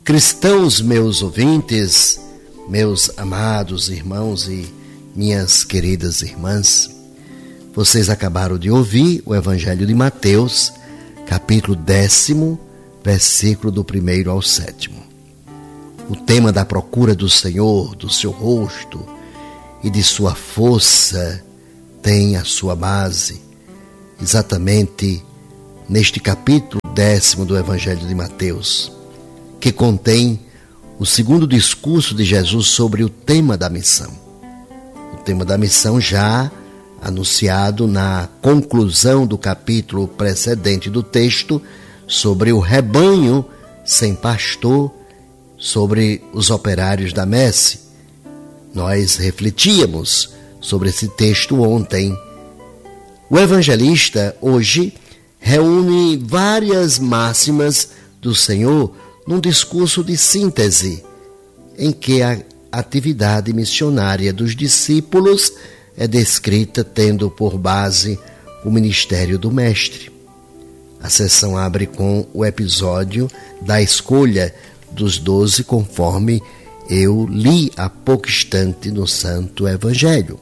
Cristãos, meus ouvintes, meus amados irmãos e minhas queridas irmãs, vocês acabaram de ouvir o Evangelho de Mateus, capítulo 10, versículo do 1 ao 7. O tema da procura do Senhor, do seu rosto e de sua força tem a sua base exatamente neste capítulo 10 do Evangelho de Mateus, que contém o segundo discurso de Jesus sobre o tema da missão. O tema da missão já anunciado na conclusão do capítulo precedente do texto, sobre o rebanho sem pastor, sobre os operários da messe. Nós refletíamos sobre esse texto ontem. O evangelista hoje reúne várias máximas do Senhor num discurso de síntese, em que a atividade missionária dos discípulos é descrita tendo por base o ministério do Mestre. A sessão abre com o episódio da escolha dos 12, conforme eu li há pouco instante no Santo Evangelho.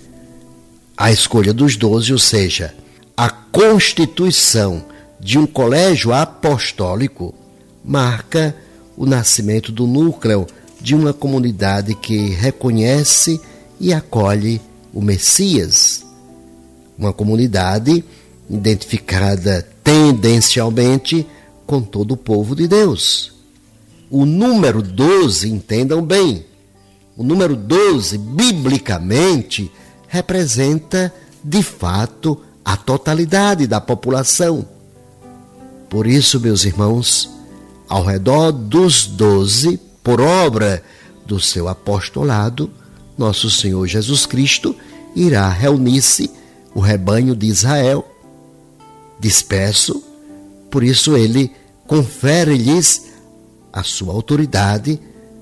A escolha dos 12, ou seja, a constituição de um colégio apostólico, marca o nascimento do núcleo de uma comunidade que reconhece e acolhe o Messias. Uma comunidade identificada tendencialmente com todo o povo de Deus. O número 12, entendam bem, o número 12, biblicamente, representa, de fato, a totalidade da população. Por isso, meus irmãos, ao redor dos 12, por obra do seu apostolado, nosso Senhor Jesus Cristo irá reunir-se o rebanho de Israel, disperso. Por isso ele confere-lhes a sua autoridade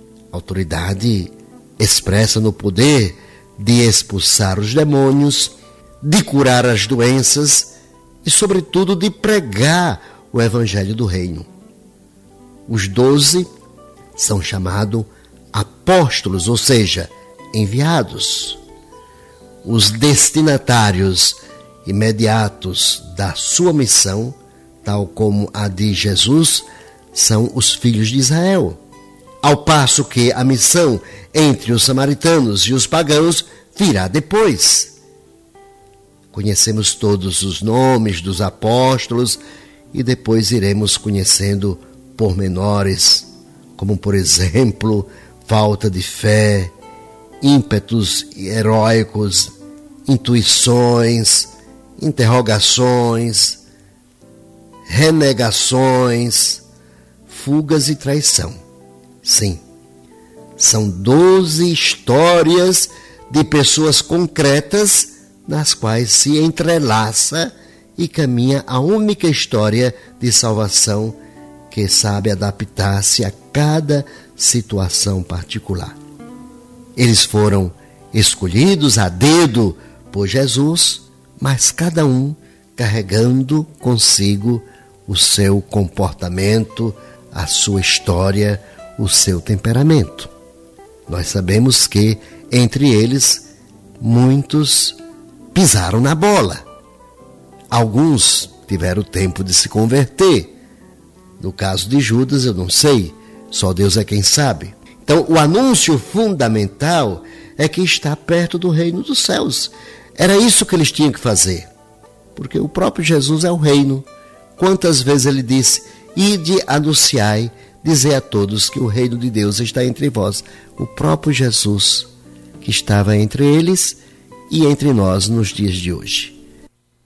expressa no poder de expulsar os demônios, de curar as doenças e, sobretudo, de pregar o evangelho do reino. Os 12 são chamados apóstolos, ou seja, enviados. Os destinatários imediatos da sua missão, tal como a de Jesus, são os filhos de Israel. Ao passo que a missão entre os samaritanos e os pagãos virá depois. Conhecemos todos os nomes dos apóstolos e depois iremos conhecendo pormenores, como, por exemplo, falta de fé, ímpetos heróicos, intuições, interrogações, renegações, fugas e traição. Sim, são 12 histórias de pessoas concretas nas quais se entrelaça e caminha a única história de salvação que sabe adaptar-se a cada situação particular. Eles foram escolhidos a dedo por Jesus, mas cada um carregando consigo o seu comportamento, a sua história, o seu temperamento. Nós sabemos que, entre eles, muitos pisaram na bola. Alguns tiveram tempo de se converter. No caso de Judas, eu não sei, só Deus é quem sabe. Então, o anúncio fundamental é que está perto do reino dos céus. Era isso que eles tinham que fazer, porque o próprio Jesus é o reino. Quantas vezes ele disse: ide, anunciai, dizei a todos que o reino de Deus está entre vós. O próprio Jesus que estava entre eles e entre nós nos dias de hoje.